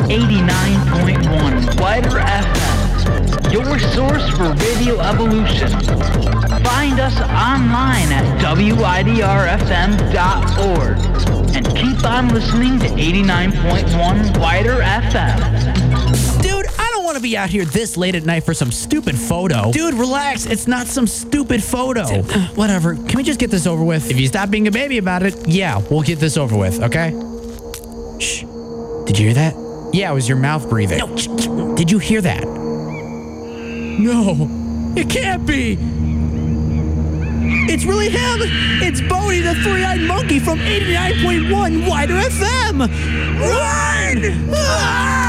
89.1 Wider FM, your source for radio evolution. Find us online at widrfm.org and keep on listening to 89.1 Wider FM. Dude, I don't want to be out here this late at night for some stupid photo. Dude, relax. It's not some stupid photo. Whatever. Can we just get this over with? If you stop being a baby about it, yeah, we'll get this over with, okay? Shh. Did you hear that? Yeah, it was your mouth breathing. No. Did you hear that? No. It can't be. It's really him. It's Bodie, the three-eyed monkey from 89.1 Wider FM. Run! Ah!